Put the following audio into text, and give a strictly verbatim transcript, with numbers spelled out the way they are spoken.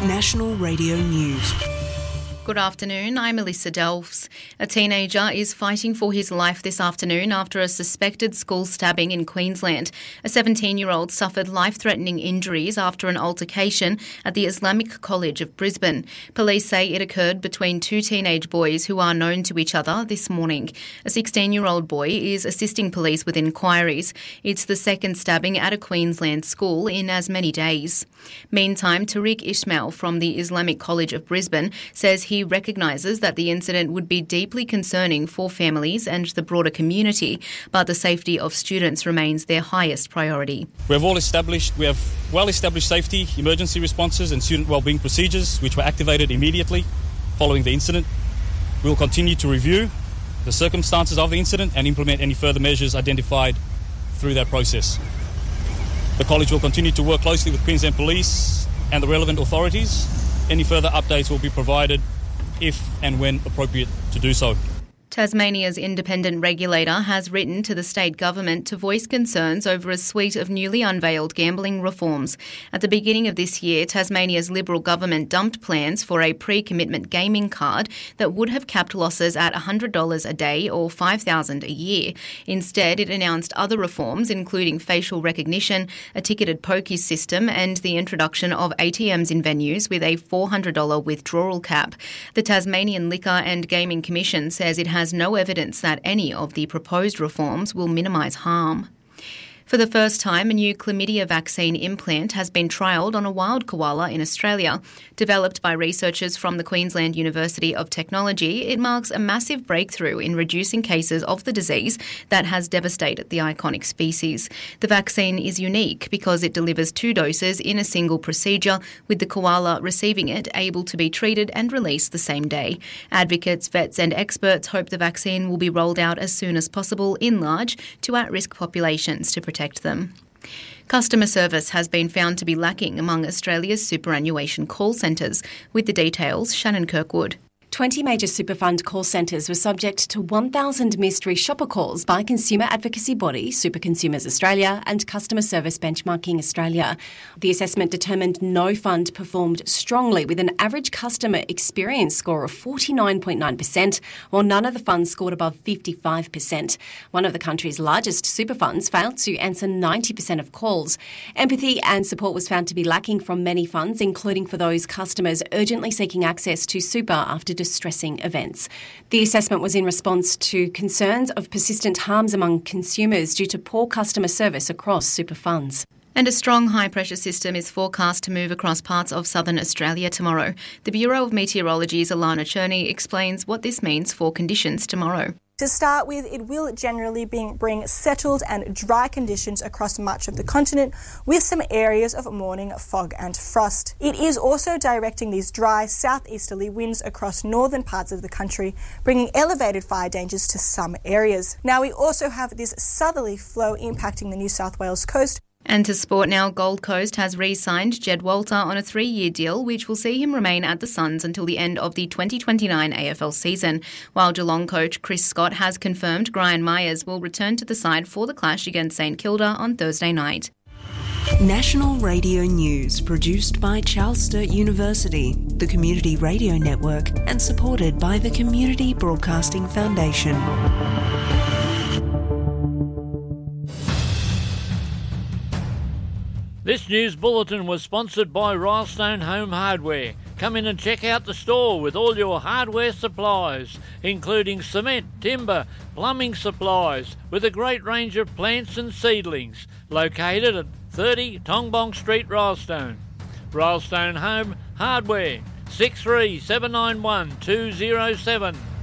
National Radio News. Good afternoon, I'm Melissa Delfs. A teenager is fighting for his life this afternoon after a suspected school stabbing in Queensland. A seventeen-year-old suffered life-threatening injuries after an altercation at the Islamic College of Brisbane. Police say it occurred between two teenage boys who are known to each other this morning. A sixteen-year-old boy is assisting police with inquiries. It's the second stabbing at a Queensland school in as many days. Meantime, Tariq Ismail from the Islamic College of Brisbane says he He recognises that the incident would be deeply concerning for families and the broader community, but the safety of students remains their highest priority. We have all established, we have well-established safety, emergency responses and student wellbeing procedures which were activated immediately following the incident. We will continue to review the circumstances of the incident and implement any further measures identified through that process. The college will continue to work closely with Queensland Police and the relevant authorities. Any further updates will be provided if and when appropriate to do so. Tasmania's independent regulator has written to the state government to voice concerns over a suite of newly unveiled gambling reforms. At the beginning of this year, Tasmania's Liberal government dumped plans for a pre-commitment gaming card that would have capped losses at one hundred dollars a day or five thousand dollars a year. Instead, it announced other reforms, including facial recognition, a ticketed pokies system and the introduction of A T Ms in venues with a four hundred dollars withdrawal cap. The Tasmanian Liquor and Gaming Commission says it has no evidence that any of the proposed reforms will minimise harm. For the first time, a new chlamydia vaccine implant has been trialled on a wild koala in Australia. Developed by researchers from the Queensland University of Technology, it marks a massive breakthrough in reducing cases of the disease that has devastated the iconic species. The vaccine is unique because it delivers two doses in a single procedure, with the koala receiving it able to be treated and released the same day. Advocates, vets and experts hope the vaccine will be rolled out as soon as possible in large to at-risk populations to protect protect them. Customer service has been found to be lacking among Australia's superannuation call centres. With the details, Shannon Kirkwood. twenty major superfund call centres were subject to one thousand mystery shopper calls by consumer advocacy body Super Consumers Australia and Customer Service Benchmarking Australia. The assessment determined no fund performed strongly, with an average customer experience score of forty-nine point nine percent, while none of the funds scored above fifty-five percent. One of the country's largest super funds failed to answer ninety percent of calls. Empathy and support was found to be lacking from many funds, including for those customers urgently seeking access to super after distressing events. The assessment was in response to concerns of persistent harms among consumers due to poor customer service across super funds. And a strong high-pressure system is forecast to move across parts of southern Australia tomorrow. The Bureau of Meteorology's Alana Cherney explains what this means for conditions tomorrow. To start with, it will generally bring, bring settled and dry conditions across much of the continent, with some areas of morning fog and frost. It is also directing these dry southeasterly winds across northern parts of the country, bringing elevated fire dangers to some areas. Now, we also have this southerly flow impacting the New South Wales coast. And to sport now, Gold Coast has re-signed Jed Walter on a three-year deal which will see him remain at the Suns until the end of the twenty twenty-nine A F L season, while Geelong coach Chris Scott has confirmed Brian Myers will return to the side for the clash against St Kilda on Thursday night. National Radio News, produced by Charles Sturt University, the Community Radio Network, and supported by the Community Broadcasting Foundation. This news bulletin was sponsored by Rylestone Home Hardware. Come in and check out the store with all your hardware supplies, including cement, timber, plumbing supplies, with a great range of plants and seedlings. Located at thirty Tongbong Street, Rylestone. Rylestone Home Hardware, six three seven nine one two zero seven.